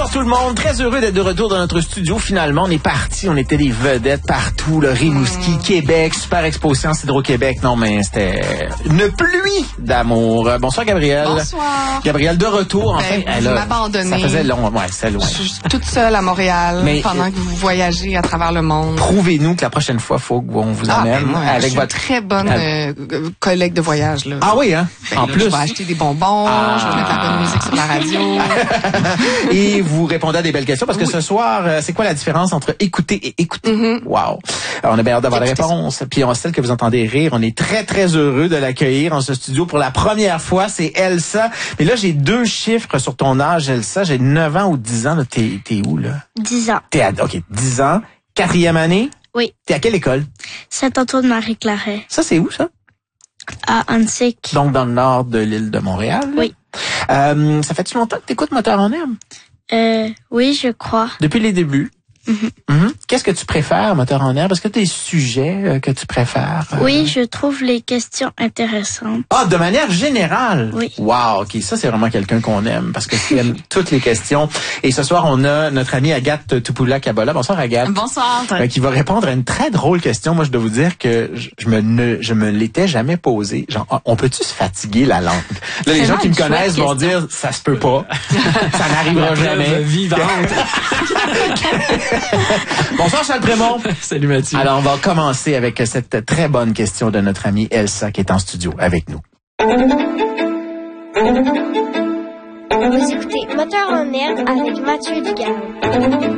Bonsoir tout le monde, très heureux d'être de retour dans notre studio. Finalement, on est parti, on était des vedettes partout, le Rimouski, Québec, Super Expo Science, Hydro-Québec. Non, mais c'était une pluie d'amour. Bonsoir Gabrielle. Bonsoir. Gabrielle, de retour, en fait. Vous m'abandonnez. Ça faisait long, ouais, c'est loin. Je suis toute seule à Montréal pendant que vous voyagez à travers le monde. Prouvez-nous que la prochaine fois, faut qu'on vous amène avec je suis votre une très bonne collègue de voyage, là. Ah oui, hein? En là, plus. Je vais acheter des bonbons, je vais mettre la bonne musique sur la radio. Et vous répondez à des belles questions parce que ce soir, c'est quoi la différence entre écouter et écouter? Wow. Alors, on a bien hâte d'avoir la réponse. Puis celle que vous entendez rire, on est très, très heureux de l'accueillir en ce studio pour la première fois. C'est Elsa. Mais là, j'ai 2 chiffres sur ton âge, Elsa. J'ai 9 ans ou 10 ans. T'es où, là? 10 ans. OK, 10 ans. 4e année? Oui. T'es à quelle école? Saint-Antoine-Marie-Claret. Ça, c'est où, ça? À Hansik. Donc, dans le nord de l'île de Montréal? Oui. Ça fait-tu longtemps que t'écoutes Moteur en herbe? Oui, je crois. Depuis les débuts? Qu'est-ce que tu préfères, Moteur en herbe? Est-ce que tu as des sujets que tu préfères? Oui, je trouve les questions intéressantes. Ah, de manière générale? Oui. Wow, OK. Ça, c'est vraiment quelqu'un qu'on aime parce que tu aimes toutes les questions. Et ce soir, on a notre amie Agathe Tupoula-Kabola. Bonsoir, Agathe. Bonsoir. Qui va répondre à une très drôle question. Moi, je dois vous dire que je me l'étais jamais posée. Genre, on peut-tu se fatiguer la langue? Là, les gens qui me connaissent vont dire, ça se peut pas. Ça n'arrivera jamais. Vivante. Bonsoir Charles Prémont. Salut Mathieu. Alors on va commencer avec cette très bonne question de notre amie Elsa qui est en studio avec nous. Vous écoutez Moteur en herbe avec Mathieu Dugal.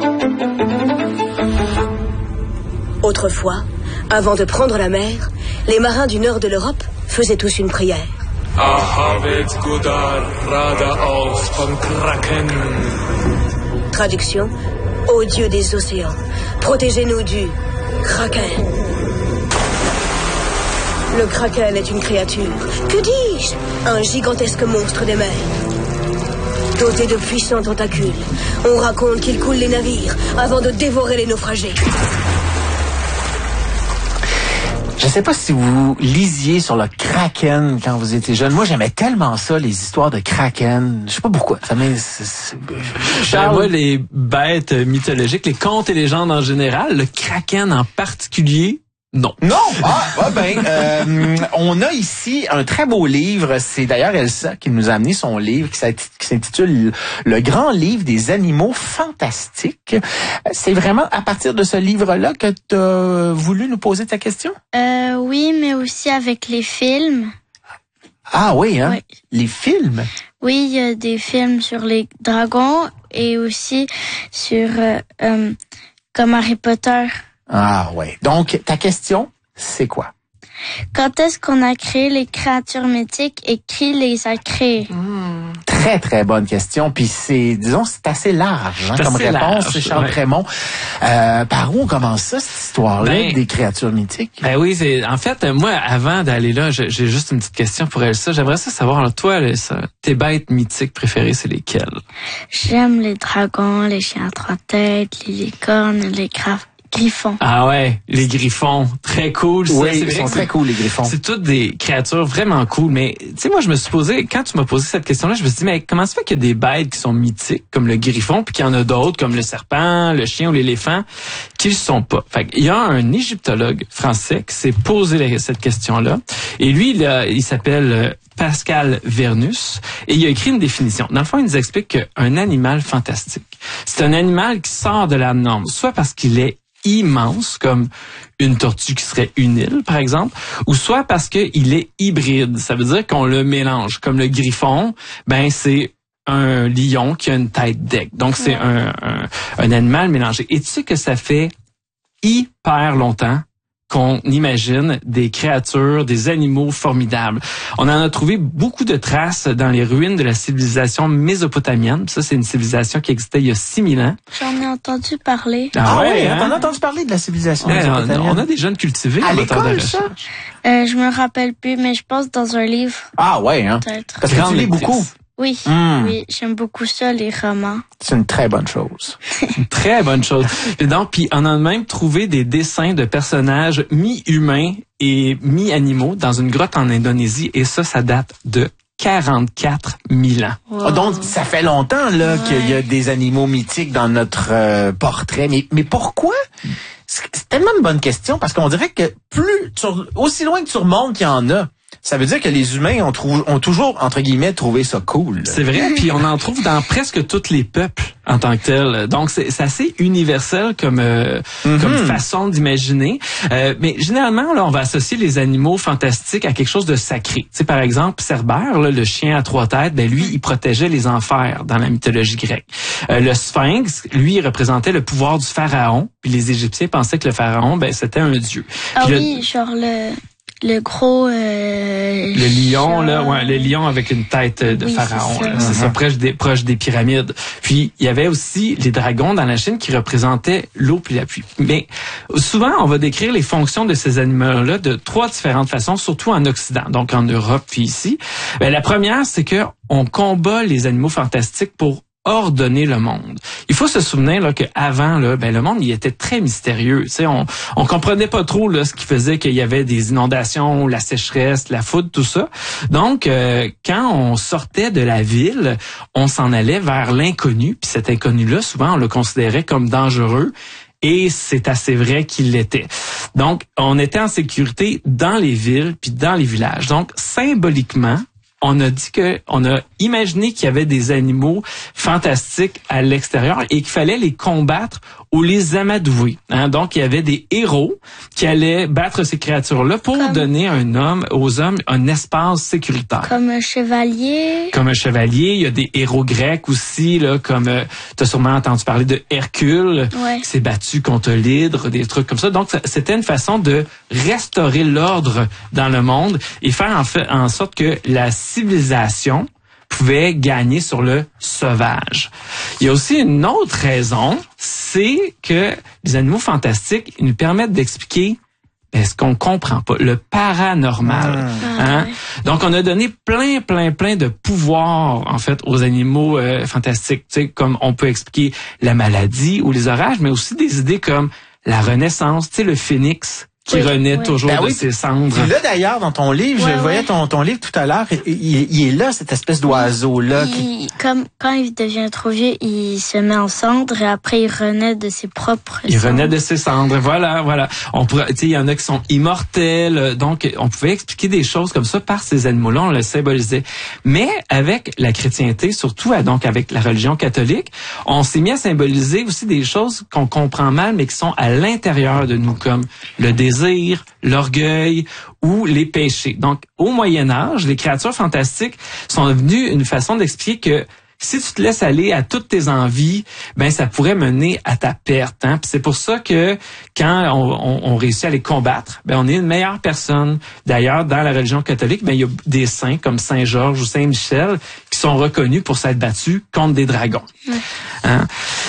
Autrefois, avant de prendre la mer, les marins du nord de l'Europe faisaient tous une prière. Traduction: ô Dieu des océans, protégez-nous du Kraken. Le Kraken est une créature, que dis-je, un gigantesque monstre des mers. Doté de puissants tentacules, on raconte qu'il coule les navires avant de dévorer les naufragés. Je sais pas si vous lisiez sur le Kraken quand vous étiez jeune. Moi, j'aimais tellement ça, les histoires de Kraken. Je sais pas pourquoi. Charles, moi, les bêtes mythologiques, les contes et légendes en général, le Kraken en particulier, non. Non! On a ici un très beau livre. C'est d'ailleurs Elsa qui nous a amené son livre qui s'intitule Le grand livre des animaux fantastiques. C'est vraiment à partir de ce livre-là que tu as voulu nous poser ta question? Oui, mais aussi avec les films. Ah oui, hein? Oui. Les films? Oui, il y a des films sur les dragons et aussi sur comme Harry Potter. Ah ouais. Donc, ta question, c'est quoi? Quand est-ce qu'on a créé les créatures mythiques et qui les a créées? Très, très bonne question. Puis c'est assez large comme réponse. Large, c'est Charles Prémont. Par où on commence ça, cette histoire-là des créatures mythiques? Ben oui, en fait, moi, avant d'aller là, j'ai juste une petite question pour Elsa. J'aimerais savoir, alors, toi, Elsa, tes bêtes mythiques préférées, c'est lesquelles? J'aime les dragons, les chiens à 3 têtes, les licornes, les griffons. Ah ouais, les griffons, très cool. Ça. Oui, ils sont très cool, les griffons. C'est toutes des créatures vraiment cool, mais tu sais, moi, je me suis posé, quand tu m'as posé cette question-là, je me suis dit, mais comment ça fait qu'il y a des bêtes qui sont mythiques, comme le griffon, puis qu'il y en a d'autres, comme le serpent, le chien ou l'éléphant, qui ne sont pas? Fait qu'il y a un égyptologue français qui s'est posé cette question-là, et lui, il s'appelle Pascal Vernus, et il a écrit une définition. Dans le fond, il nous explique qu'un animal fantastique, c'est un animal qui sort de la norme, soit parce qu'il est immense, comme une tortue qui serait une île, par exemple, ou soit parce qu'il est hybride. Ça veut dire qu'on le mélange. Comme le griffon, c'est un lion qui a une tête d'aigle. Donc, c'est un animal mélangé. Et tu sais que ça fait hyper longtemps qu'on imagine des créatures, des animaux formidables. On en a trouvé beaucoup de traces dans les ruines de la civilisation mésopotamienne. Ça, c'est une civilisation qui existait il y a 6000 ans. J'en ai entendu parler. Ah ouais, hein? T'en as entendu parler de la civilisation mésopotamienne? On a des jeunes cultivés à l'école de ça? Je me rappelle plus, mais je pense dans un livre. Ah ouais, hein? Peut-être. Parce que tu lis beaucoup. Oui, oui, j'aime beaucoup ça, les romans. C'est une très bonne chose. Une très bonne chose. Et donc, puis on a même trouvé des dessins de personnages mi-humains et mi-animaux dans une grotte en Indonésie, et ça date de 44 000 ans. Wow. Oh, donc, ça fait longtemps là qu'il y a des animaux mythiques dans notre portrait. Mais pourquoi? C'est tellement une bonne question parce qu'on dirait que aussi loin que tu remontes qu'il y en a, ça veut dire que les humains ont toujours, entre guillemets, trouvé ça cool. C'est vrai, puis on en trouve dans presque tous les peuples en tant que tels. Donc, c'est assez universel comme façon d'imaginer. Mais généralement, là, on va associer les animaux fantastiques à quelque chose de sacré. Tu sais, par exemple, Cerbère, là, le chien à 3 têtes, ben lui, il protégeait les enfers dans la mythologie grecque. Le Sphinx, lui, il représentait le pouvoir du pharaon, puis les Égyptiens pensaient que le pharaon, ben c'était un dieu. Ah puis oui, genre le gros le lion là, ouais, le lion avec une tête de pharaon, c'est ça, proche des pyramides. Puis il y avait aussi les dragons dans la Chine qui représentaient l'eau puis la pluie. Mais souvent on va décrire les fonctions de ces animaux là de 3 différentes façons, surtout en Occident, donc en Europe puis ici. Ben, la première, c'est que on combat les animaux fantastiques pour ordonner le monde. Il faut se souvenir là que avant là, ben le monde il était très mystérieux. Tu sais, on comprenait pas trop là ce qui faisait qu'il y avait des inondations, la sécheresse, la foudre, tout ça. Donc quand on sortait de la ville, on s'en allait vers l'inconnu. Puis cet inconnu-là, souvent on le considérait comme dangereux. Et c'est assez vrai qu'il l'était. Donc on était en sécurité dans les villes puis dans les villages. Donc symboliquement, on a imaginé qu'il y avait des animaux fantastiques à l'extérieur et qu'il fallait les combattre ou les amadouer. Hein? Donc, il y avait des héros qui allaient battre ces créatures-là pour donner aux hommes un espace sécuritaire. Comme un chevalier. Comme un chevalier. Il y a des héros grecs aussi, là, comme tu as sûrement entendu parler de Hercule, qui s'est battu contre l'hydre, des trucs comme ça. Donc, c'était une façon de restaurer l'ordre dans le monde et faire en sorte que la civilisation pouvait gagner sur le sauvage. Il y a aussi une autre raison, c'est que les animaux fantastiques nous permettent d'expliquer ce qu'on comprend pas, le paranormal. Hein? Donc, on a donné plein de pouvoirs, en fait, aux animaux fantastiques. Tu sais, comme on peut expliquer la maladie ou les orages, mais aussi des idées comme la renaissance, tu sais, le phénix qui renaît toujours de ses cendres. Là, d'ailleurs, dans ton livre, je voyais ton livre tout à l'heure, il est là, cette espèce d'oiseau-là. Comme quand il devient trop vieux, il se met en cendre et après il renaît de ses propres cendres. Il renaît de ses cendres, voilà. On pourrait, tu sais, il y en a qui sont immortels, donc on pouvait expliquer des choses comme ça par ces animaux-là, on le symbolisait. Mais avec la chrétienté, surtout donc avec la religion catholique, on s'est mis à symboliser aussi des choses qu'on comprend mal, mais qui sont à l'intérieur de nous, comme le désir, l'orgueil ou les péchés. Donc, au Moyen-Âge, les créatures fantastiques sont devenues une façon d'expliquer que si tu te laisses aller à toutes tes envies, ben ça pourrait mener à ta perte. Hein? Puis c'est pour ça que quand on réussit à les combattre, ben on est une meilleure personne. D'ailleurs, dans la religion catholique, ben il y a des saints comme Saint Georges ou Saint Michel qui sont reconnus pour s'être battus contre des dragons. Hein?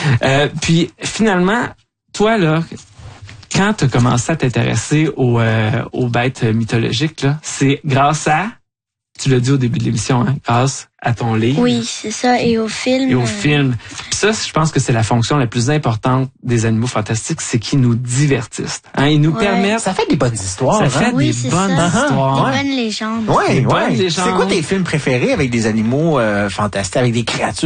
Puis finalement, toi là, quand tu as commencé à t'intéresser aux bêtes mythologiques, là, c'est grâce à, tu l'as dit au début de l'émission, hein, grâce à ton livre. Oui, c'est ça, et au film. Et au film. Puis ça, je pense que c'est la fonction la plus importante des animaux fantastiques, c'est qu'ils nous divertissent. Hein, ils nous permettent... Ça fait des bonnes histoires. Ça fait des bonnes histoires. Des bonnes légendes. Oui. C'est quoi tes films préférés avec des animaux fantastiques, avec des créatures